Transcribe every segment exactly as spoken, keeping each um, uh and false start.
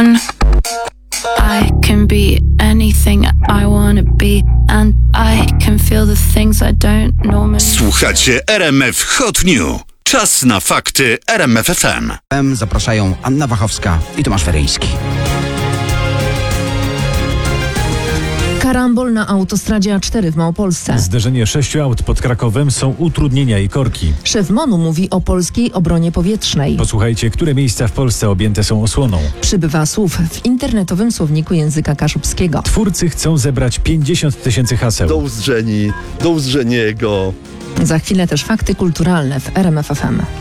one. I can be anything I wanna be, and I can feel the things I don't normally. Słuchacie R M F Hot New. Czas na fakty R M F F M. Zapraszają Anna Wachowska i Tomasz Feryński. Karambol na autostradzie A cztery w Małopolsce. Zderzenie sześciu aut pod Krakowem, są utrudnienia i korki. Szef MON-u mówi o polskiej obronie powietrznej. Posłuchajcie, które miejsca w Polsce objęte są osłoną. Przybywa słów w internetowym słowniku języka kaszubskiego. Twórcy chcą zebrać pięćdziesiąt tysięcy haseł. Do Uzdrzeni, do Uzdrzeniego. Za chwilę też fakty kulturalne w R M F F M.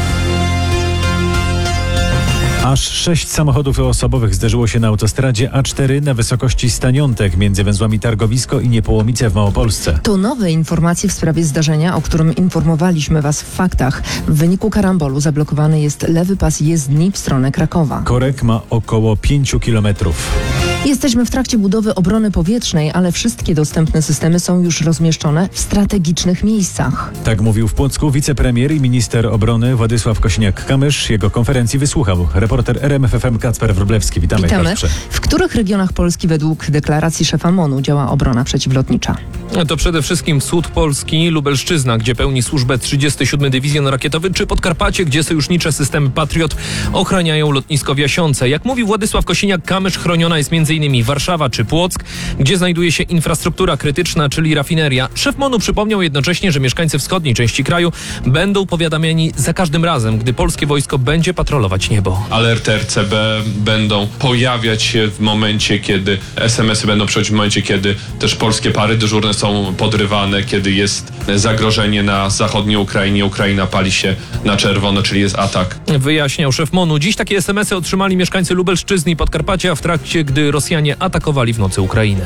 Aż sześć samochodów osobowych zderzyło się na autostradzie A cztery na wysokości Staniątek między węzłami Targowisko i Niepołomice w Małopolsce. To nowe informacje w sprawie zdarzenia, o którym informowaliśmy Was w faktach. W wyniku karambolu zablokowany jest lewy pas jezdni w stronę Krakowa. Korek ma około pięciu kilometrów. Jesteśmy w trakcie budowy obrony powietrznej, ale wszystkie dostępne systemy są już rozmieszczone w strategicznych miejscach. Tak mówił w Płocku wicepremier i minister obrony Władysław Kosiniak-Kamysz. Jego konferencji wysłuchał reporter R M F F M Kacper Wróblewski. Witamy. Witamy. Kacprze. W których regionach Polski według deklaracji szefa MON-u działa obrona przeciwlotnicza? To przede wszystkim wschód Polski, Lubelszczyzna, gdzie pełni służbę trzydziesty siódmy Dywizjon Rakietowy, czy Podkarpacie, gdzie sojusznicze systemy Patriot ochraniają lotnisko w Jasiące. Jak mówił Władysław Kosiniak-Kamysz, chroniona jest m.in. Warszawa czy Płock, gdzie znajduje się infrastruktura krytyczna, czyli rafineria. Szef MON-u przypomniał jednocześnie, że mieszkańcy wschodniej części kraju będą powiadamiani za każdym razem, gdy polskie wojsko będzie patrolować niebo. Alerty R C B będą pojawiać się w momencie, kiedy es em esy będą przychodzić w momencie, kiedy też polskie pary dyżurne są podrywane, kiedy jest zagrożenie na zachodniej Ukrainie, Ukraina pali się na czerwono, czyli jest atak. Wyjaśniał szef MON-u. Dziś takie es em esy otrzymali mieszkańcy Lubelszczyzny i Podkarpacia w trakcie, gdy Rosjanie atakowali w nocy Ukrainę.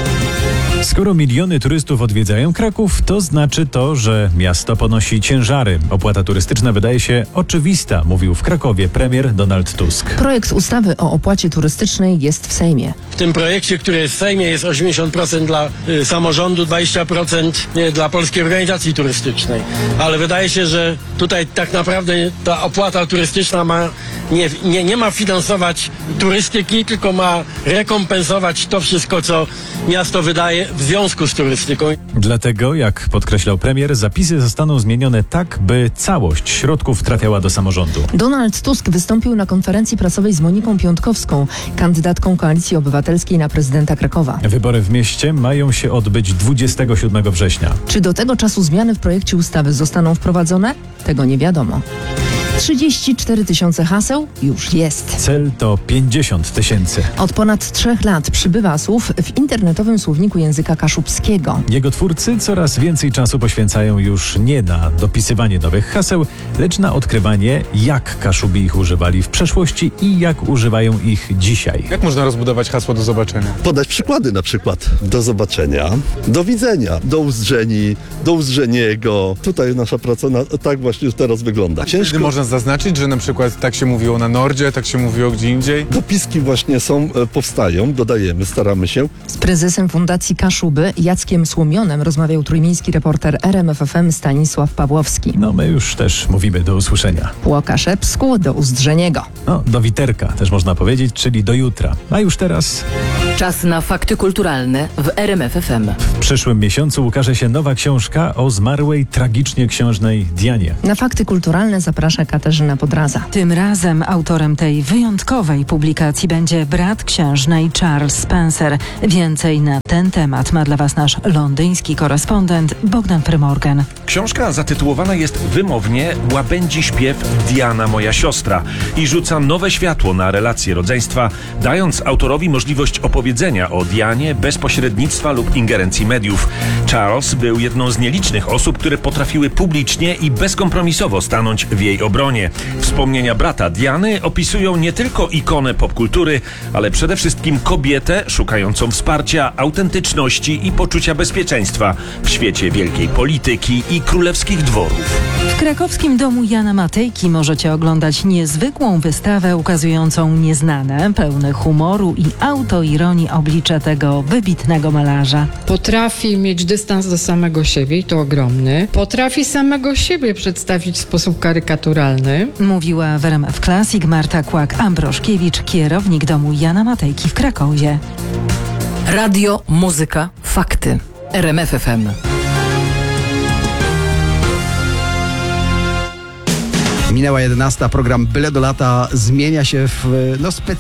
Skoro miliony turystów odwiedzają Kraków, to znaczy to, że miasto ponosi ciężary. Opłata turystyczna wydaje się oczywista, mówił w Krakowie premier Donald Tusk. Projekt ustawy o opłacie turystycznej jest w Sejmie. W tym projekcie, który jest w Sejmie, jest osiemdziesiąt procent dla y, samorządu, dwadzieścia procent y, dla Polskiej Organizacji Turystycznej. Ale wydaje się, że tutaj tak naprawdę ta opłata turystyczna ma nie, nie, nie ma finansować turystyki, tylko ma rekompensować to wszystko, co miasto wydaje w związku z turystyką. Dlatego, jak podkreślał premier, zapisy zostaną zmienione tak, by całość środków trafiała do samorządu. Donald Tusk wystąpił na konferencji prasowej z Moniką Piątkowską, kandydatką Koalicji Obywatelskiej na prezydenta Krakowa. Wybory w mieście mają się odbyć dwudziestego siódmego września. Czy do tego czasu zmiany w projekcie ustawy zostaną wprowadzone? Tego nie wiadomo. trzydzieści cztery tysiące haseł już jest. Cel to pięćdziesiąt tysięcy. Od ponad trzech lat przybywa słów w internetowym słowniku języka kaszubskiego. Jego twórcy coraz więcej czasu poświęcają już nie na dopisywanie nowych haseł, lecz na odkrywanie, jak Kaszubi ich używali w przeszłości i jak używają ich dzisiaj. Jak można rozbudować hasło do zobaczenia? Podać przykłady na przykład. Do zobaczenia, do widzenia, do Uzdrzeni, do Uzdrzeniego. Tutaj nasza praca na, tak właśnie teraz wygląda. Ciężko. Kiedy można zaznaczyć, że na przykład tak się mówiło na Nordzie, tak się mówiło gdzie indziej? Dopiski właśnie są, e, powstają, dodajemy, staramy się. Z prezesem Fundacji Kaszuby Jackiem Słomionem rozmawiał trójmiejski reporter R M F F M Stanisław Pawłowski. No my już też mówimy do usłyszenia. Po Łukaszewsku do Uzdrzeniego. No, do Witerka też można powiedzieć, czyli do jutra. A już teraz... Czas na fakty kulturalne w R M F F M. W przyszłym miesiącu ukaże się nowa książka o zmarłej tragicznie księżnej Dianie. Na fakty kulturalne zaprasza Katarzyna Podraza. Tym razem autorem tej wyjątkowej publikacji będzie brat księżnej Charles Spencer. Więcej na ten temat ma dla Was nasz londyński korespondent Bogdan Prymorgan. Książka zatytułowana jest wymownie Łabędzi śpiew Diana moja siostra i rzuca nowe światło na relacje rodzeństwa, dając autorowi możliwość opowiedzenia o Dianie bez pośrednictwa lub ingerencji mediów. Charles był jedną z nielicznych osób, które potrafiły publicznie i bezkompromisowo stanąć w jej obronie. Wspomnienia brata Diany opisują nie tylko ikonę popkultury, ale przede wszystkim kobietę szukającą wsparcia, autentyczności i poczucia bezpieczeństwa w świecie wielkiej polityki i królewskich dworów. W krakowskim domu Jana Matejki możecie oglądać niezwykłą wystawę ukazującą nieznane, pełne humoru i autoironii oblicze tego wybitnego malarza. Potrafi mieć dystans do samego siebie i to ogromny. Potrafi samego siebie przedstawić w sposób karykaturalny. kulturalny. Mówiła w R M F Classic Marta Kłak-Ambroszkiewicz, kierownik domu Jana Matejki w Krakowie. Radio, muzyka, fakty. R M F F M. Minęła jedenasta, program Byle do lata zmienia się w no, specjalny